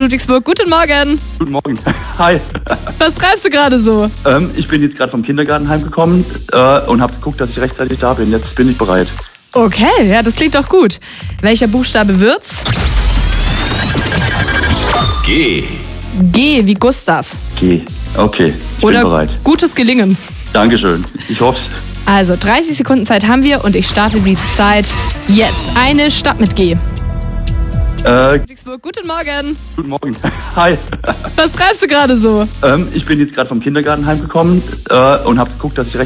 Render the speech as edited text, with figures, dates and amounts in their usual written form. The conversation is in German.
Ludwigsburg. Guten Morgen. Guten Morgen. Hi. Was treibst du gerade so? Ich bin jetzt gerade vom Kindergarten heimgekommen und habe geguckt, dass ich rechtzeitig da bin. Jetzt bin ich bereit. Okay, ja, das klingt doch gut. Welcher Buchstabe wird's? G. G wie Gustav. Geh. Okay, ich Oder bin bereit. gutes Gelingen. Dankeschön. Ich hoffe Also 30 Sekunden Zeit haben wir und ich starte die Zeit jetzt. Eine Stadt mit G. Ludwigsburg. Guten Morgen. Guten Morgen. Hi. Was treibst du gerade so? Ich bin jetzt gerade vom Kindergarten heimgekommen und habe geguckt, dass ich rechtzeitig